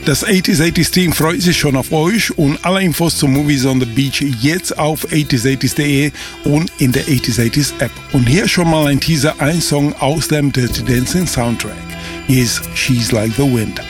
Das 80s Team freut sich schon auf euch und alle Infos zu Movies on the Beach jetzt auf 80s80s.de und in der 80s App. Und hier schon mal ein Teaser, ein Song aus dem Dirty Dancing Soundtrack. Hier ist She's Like the Wind.